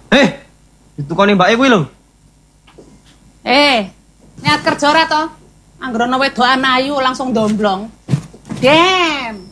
Ditukoni mbake kuwi lho. Niat kerja ora to? Anggere ana wedokan ayu langsung domblong. Dem.